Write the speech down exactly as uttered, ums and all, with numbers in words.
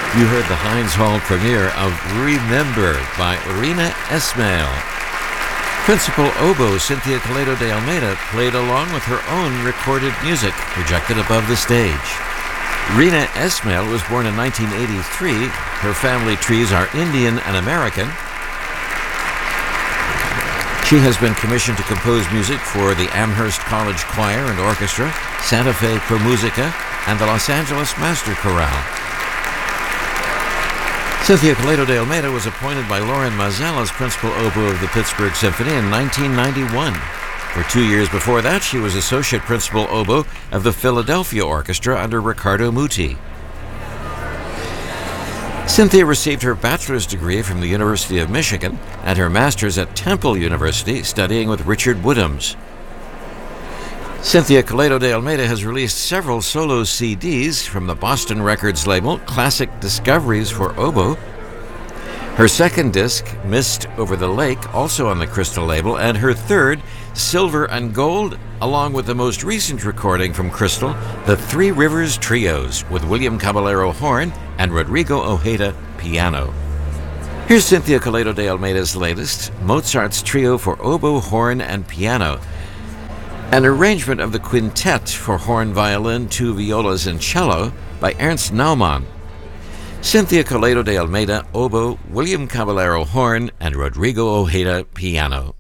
You heard the Heinz Hall premiere of Remember by Rina Esmail. Principal oboe Cynthia Coleto de Almeida played along with her own recorded music projected above the stage. Rina Esmail was born in nineteen eighty-three. Her family trees are Indian and American. She has been commissioned to compose music for the Amherst College Choir and Orchestra, Santa Fe Pro Musica, and the Los Angeles Master Chorale. Cynthia Coleto de Almeida was appointed by Loren Maazel as principal oboe of the Pittsburgh Symphony in nineteen ninety-one. For two years before that, she was associate principal oboe of the Philadelphia Orchestra under Riccardo Muti. Cynthia received her bachelor's degree from the University of Michigan and her master's at Temple University, studying with Richard Woodhams. Cynthia Coleto de Almeida has released several solo C Ds from the Boston Records label, Classic Discoveries for Oboe. Her second disc, Mist Over the Lake, also on the Crystal label, and her third, Silver and Gold, along with the most recent recording from Crystal, the Three Rivers Trios, with William Caballero horn and Rodrigo Ojeda piano. Here's Cynthia Coleto de Almeida's latest, Mozart's Trio for Oboe, Horn, and Piano, an arrangement of the quintet for horn, violin, two violas, and cello by Ernst Naumann. Cynthia Coleto de Almeida, oboe, William Caballero horn, and Rodrigo Ojeda piano.